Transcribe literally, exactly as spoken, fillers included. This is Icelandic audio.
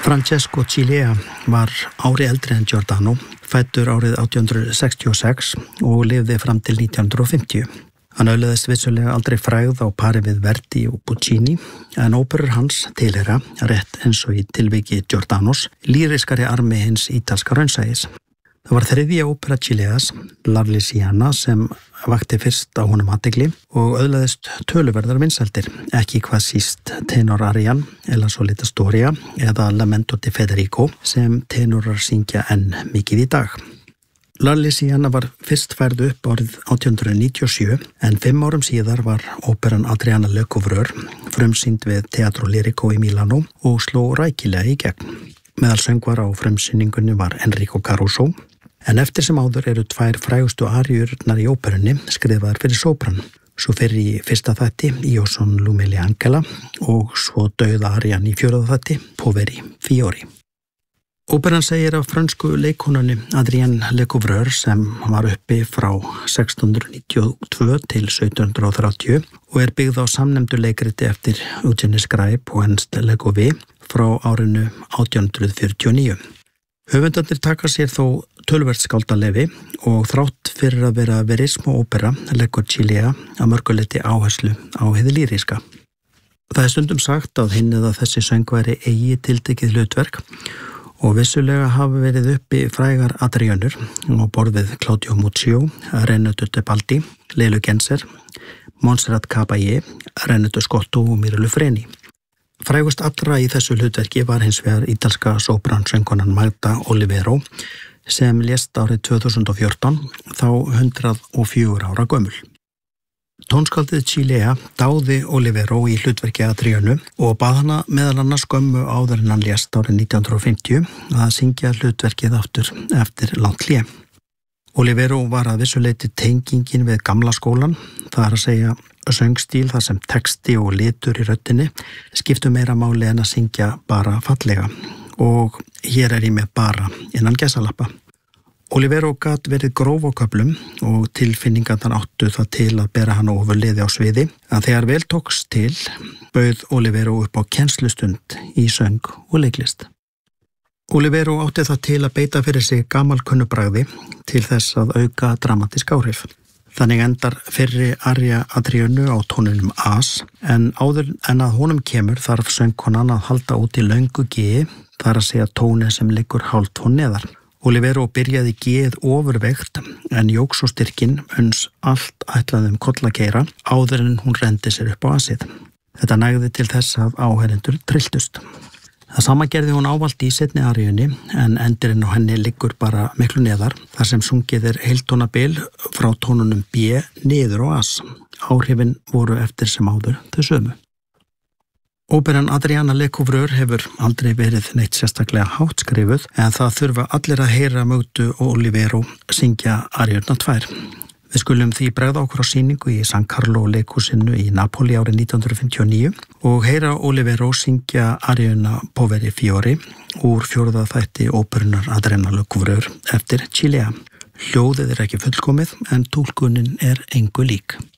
Francesco Cilea var ári eldri en Giordano, fæddur árið átján hundrað sextíu og sex og lifði fram til nítján hundrað fimmtíu. Hann öðlaðist vissulega aldrei frægð á pari við Verdi og Puccini, en óperur hans tilheyra, rétt eins og í tilviki Giordanos, lýriskari armi hins ítalska raunsæis. Það var þriðja ópera Cileas, La Lisiana, sem vakti fyrst á honum athygli og öðlaðist töluverðar vinsældir, ekki hvað síst tenor arian, La Solita Storia eða Lamento di Federico, sem tenorar syngja enn mikið í dag. La Lisiana var fyrst færð upp árið átján hundrað níutíu og sjö, en fimm árum síðar var óperan Adriana Lecouvreur frumsýnd við Teatro Lirico í Milano og sló rækilega í gegn. Meðal söngvara á frumsýningunni var Enrico Caruso, en eftir sem áður eru tvær frægustu aríurnar í óperunni skrifaðar fyrir sópran, svo fyrir í fyrsta þætti Io son l'umile Angela og svo dauða arían í fjórða þætti Poveri Fiori. Óperan segir af frönsku leikonunni Adrienne Lecouvreur sem var uppi frá sextán hundrað níutíu og tvö til sautján hundrað þrjátíu og er byggð á samnefndu leikriti eftir Eugène Scribe og Ernst Legouvé frá árinu átján hundruð fjörutíu og níu. Höfundarnir taka sér þó töluvert skáldalefi og þrátt fyrir að vera verismo ópera leggur Cilea að mörguleyti áherslu á hið lýríska. Það er stundum sagt að hinn eða þessi söngværi eigi tiltekið hlutverk og vissulega hafa verið uppi frægar Adriönur á borð við Claudio Muccio, Renato Tebaldi, Leylu Genser, Montserrat Caballé, Renato Scotto og Mirella Freni. Frægust allra í þessu hlutverki var hins vegar ítalska sópransöngkonan Magda Olivero sem lést árið tvö þúsund og fjórtán, þá hundrað og fjögur ára gömul. Tónskáldið Cilea dáði Olivero í hlutverki Adriönu og bað hana meðal annars skömmu áður en hann lést árið nítján hundrað fimmtíu að syngja hlutverkið aftur eftir langt hlé. Olivero var að vissuleyti tengingin við gamla skólan, það er að segja söngstíl þar sem texti og litur í röddinni skiptu meira máli en að syngja bara fallega og hér er ég með bara innan gæsalappa. Olivero gat verið gróf á köflum og tilfinningarnar áttu það til að bera hann ofurliði á sviði, en þegar vel tókst til bauð Olivero upp á kennslustund í söng og leiklist. Olivero átti það til að beita fyrir sig gamalkunnu bragði til þess að auka dramatísk áhrif. Þannig endar fyrri aría Adriönu á tónunum As, en áður en að honum kemur þarf söngkonan að halda út í löngu G, þar að segja tóni sem liggur hálftón neðar. Olivero byrjaði G-ið ofurveikt, en jók svo styrkin uns allt ætlaði um koll að keyra áður en hún rendi sér upp á Asið. Þetta nægði til þess að áheyrendur trylltust. Það sama gerði hún ávallt í seinni aríunni, en endirinn á henni liggur bara miklu neðar, þar sem sungið er heiltónabil frá tónunum B niður á As. Áhrifin voru eftir sem áður þau sömu. Óperan Adriana Lecouvreur hefur aldrei verið neitt sérstaklega hátt skrifuð, en það þurfa allir að heyra Magdu og Olivero syngja aríurnar tvær. Við skulum því bregða okkur á sýningu í San Carlo leikhúsinu í Napoli árið nítján hundrað fimmtíu og níu og heyra Olivero syngja aríuna Poveri Fiori úr fjórða þætti óperunar Adriana Lecouvreur eftir Cilea. Hljóðið er ekki fullkomið en túlkunin er engu lík.